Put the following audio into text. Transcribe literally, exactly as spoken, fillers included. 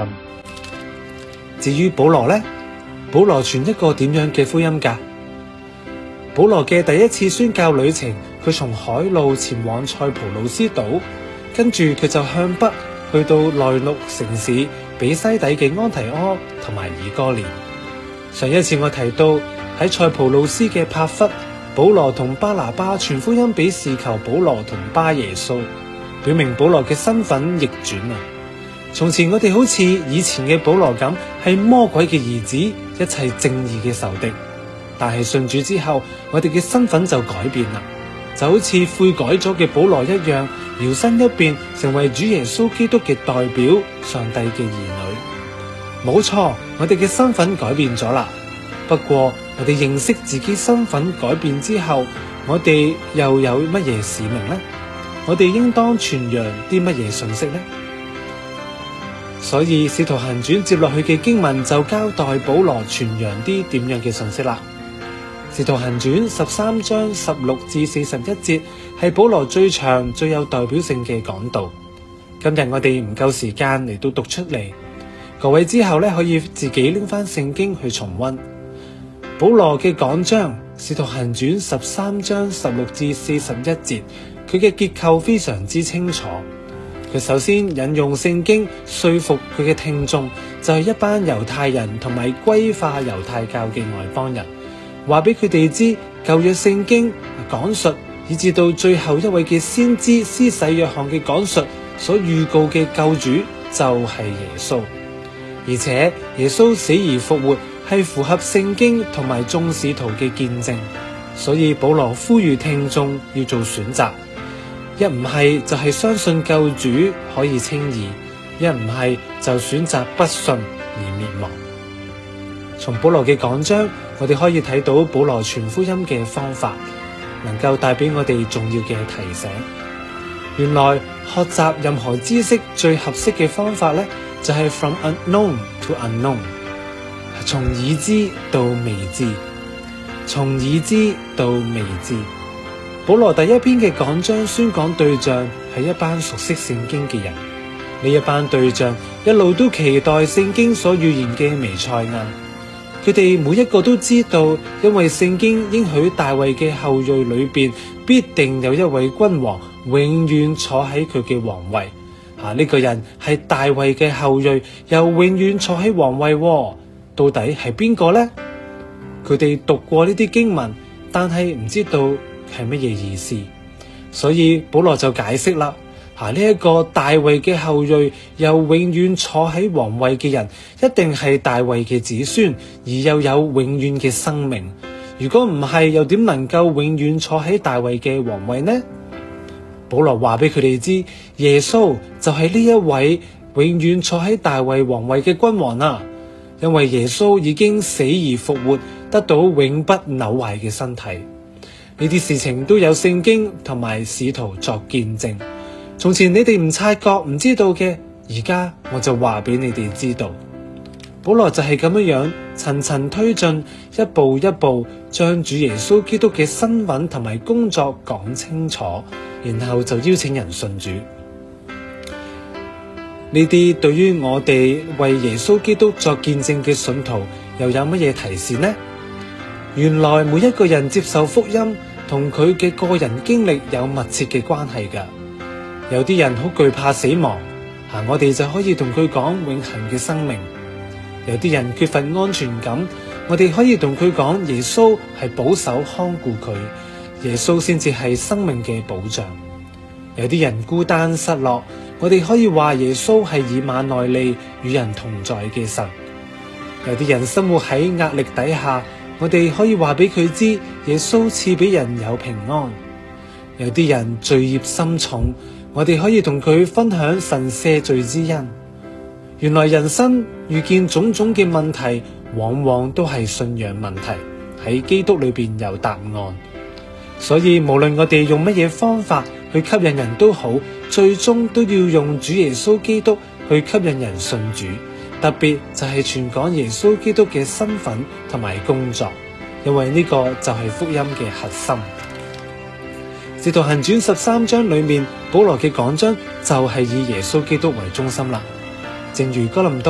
音。至於保羅呢，保羅傳一個點樣嘅福音㗎？保羅嘅第一次宣教旅程，佢從海路前往塞浦路斯島，跟住佢就向北去到內陸城市比西底嘅安提阿同埋以哥念。上一次我提到喺塞浦路斯嘅帕弗，保羅同巴拿巴傳福音俾事求保羅同巴耶穌，表明保羅嘅身份逆轉啊！從前我哋好似以前嘅保羅咁，係魔鬼嘅兒子，一切正義嘅仇敵。但係信主之後，我哋嘅身份就改變啦，就好似悔改咗嘅保羅一樣，搖身一變成為主耶穌基督嘅代表，上帝嘅兒女。冇錯，我哋嘅身份改變咗啦。不過我哋認識自己身份改變之後，我哋又有乜嘢使命呢？我哋應當傳揚啲乜嘢信息呢？所以使徒行傳接落去嘅經文就交代保羅傳揚啲點樣嘅信息啦。使徒行傳十三章十六至四十一節係保羅最長最有代表性嘅講道。今日我哋唔夠時間嚟到讀出嚟，各位之後咧可以自己拎翻聖經去重溫保羅嘅講章。使徒行傳十三章十六至四十一節，佢嘅結構非常之清楚。佢首先引用聖經說服佢嘅聽眾，就係、是、一班猶太人同埋歸化猶太教嘅外邦人。話俾佢哋知舊約聖經講述，以至到最後一位嘅先知施洗約翰嘅講述所預告嘅救主就係耶穌，而且耶穌死而復活係符合聖經同埋眾使徒嘅見證，所以保羅呼籲聽眾要做選擇，一唔係就係相信救主可以稱義，一唔係就選擇不信而滅亡。從保羅嘅講章，我哋可以睇到保羅傳福音嘅方法，能夠帶俾我哋重要嘅提醒。原來學習任何知識最合適嘅方法咧，就係 from unknown to unknown， 從已知到未知，從已知到未知。保羅第一篇嘅講章宣講對象係一班熟悉聖經嘅人，呢一班對象一路都期待聖經所預言嘅彌賽亞。佢哋每一個都知道，因為聖經應許大衛嘅後裔裏邊必定有一位君王永遠坐喺佢嘅皇位。啊，呢、這個人係大衛嘅後裔，又永遠坐喺皇位，哦。到底係邊個呢？佢哋讀過呢啲經文，但係唔知道係乜嘢意思，所以保羅就解釋啦。啊！呢、這、一個大衛嘅後裔又永遠坐喺皇位嘅人，一定係大衛嘅子孫，而又有永遠嘅生命。如果唔係，又點能夠永遠坐喺大衛嘅皇位呢？保羅話俾佢哋知，耶穌就係呢一位永遠坐喺大衛皇位嘅君王啊！因為耶穌已經死而復活，得到永不朽壞嘅身體。呢啲事情都有聖經同埋使徒作見證。從前你哋唔察覺唔知道嘅，而家我就話俾你哋知道。保羅就係咁樣樣層層推進，一步一步將主耶穌基督嘅身份同埋工作講清楚，然後就邀請人信主。呢啲對於我哋為耶穌基督作見證嘅信徒又有乜嘢提示呢？原來每一個人接受福音同佢嘅個人經歷有密切嘅關係㗎。有啲人好懼怕死亡，啊，我哋就可以同佢講永恆嘅生命。有啲人缺乏安全感，我哋可以同佢講耶穌係保守看顧佢，耶穌先至係生命嘅保障。有啲人孤單失落，我哋可以話耶穌係以馬內利與人同在嘅神。有啲人生活喺壓力底下，我哋可以話俾佢知耶穌賜俾人有平安。有啲人罪孽深重，我哋可以同佢分享神赦罪之恩。原來人生遇見種種嘅問題，往往都係信仰問題，喺基督裏邊有答案。所以無論我哋用乜嘢方法去吸引人都好，最終都要用主耶穌基督去吸引人信主。特別就係傳講耶穌基督嘅身份同埋工作，因為呢個就係福音嘅核心。使徒行傳十三章裏面，保羅嘅講章就係以耶穌基督為中心啦。正如哥林多